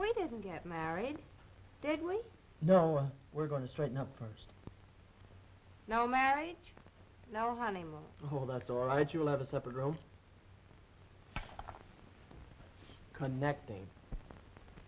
we didn't get married, did we? No, we're going to straighten up first. No marriage, no honeymoon. Oh, that's all right. You'll have a separate room. Connecting.